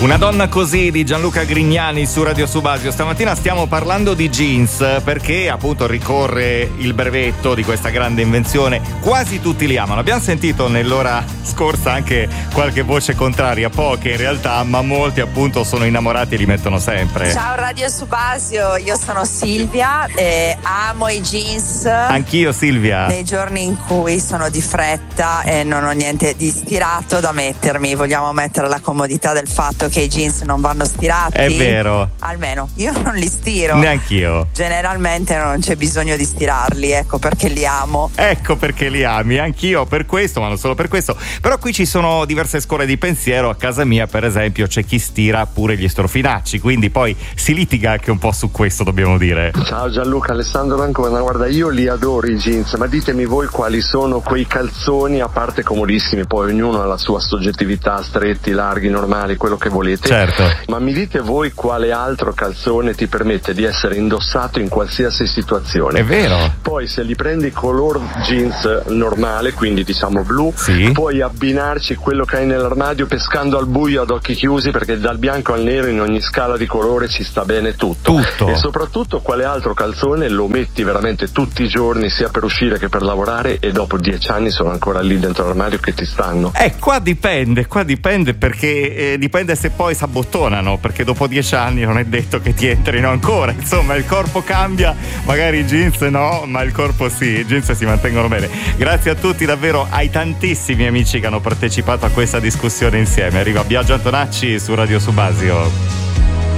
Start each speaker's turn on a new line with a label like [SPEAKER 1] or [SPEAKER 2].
[SPEAKER 1] Una donna così di Gianluca Grignani su Radio Subasio. Stamattina stiamo parlando di jeans perché appunto ricorre il brevetto di questa grande invenzione. Quasi tutti li amano. Abbiamo sentito nell'ora scorsa anche qualche voce contraria, poche in realtà, ma molti appunto sono innamorati e li mettono sempre.
[SPEAKER 2] Ciao Radio Subasio, io sono Silvia e amo i jeans.
[SPEAKER 1] Anch'io Silvia.
[SPEAKER 2] Nei giorni in cui sono di fretta e non ho niente di stirato da mettermi, vogliamo mettere la comodità del fatto che i jeans non vanno stirati.
[SPEAKER 1] È vero.
[SPEAKER 2] Almeno io non li stiro.
[SPEAKER 1] Neanch'io.
[SPEAKER 2] Generalmente non c'è bisogno di stirarli, ecco perché li amo.
[SPEAKER 1] Ecco perché li ami, anch'io per questo, ma non solo per questo. Però qui ci sono diverse scuole di pensiero. A casa mia, per esempio, c'è chi stira pure gli strofinacci, quindi poi si litiga anche un po' su questo, dobbiamo dire.
[SPEAKER 3] Ciao Gianluca, Alessandro Ancona. Guarda, io li adoro i jeans, ma ditemi voi quali sono quei calzoni, a parte comodissimi, poi ognuno ha la sua soggettività, stretti, larghi, normali, quello che volete.
[SPEAKER 1] Certo.
[SPEAKER 3] Ma mi dite voi quale altro calzone ti permette di essere indossato in qualsiasi situazione?
[SPEAKER 1] È vero.
[SPEAKER 3] Poi se li prendi color jeans normale, quindi diciamo blu,
[SPEAKER 1] sì,
[SPEAKER 3] puoi abbinarci quello che hai nell'armadio pescando al buio ad occhi chiusi, perché dal bianco al nero in ogni scala di colore ci sta bene tutto. E soprattutto quale altro calzone lo metti veramente tutti i giorni, sia per uscire che per lavorare, e dopo 10 anni sono ancora lì dentro l'armadio che ti stanno?
[SPEAKER 1] Qua dipende perché dipende se poi s'abbottonano, perché dopo 10 anni non è detto che ti entrino ancora. Insomma, il corpo cambia, magari i jeans no, ma il corpo sì, i jeans si mantengono bene. Grazie a tutti, davvero ai tantissimi amici che hanno partecipato a questa discussione insieme. Arriva Biagio Antonacci su Radio Subasio.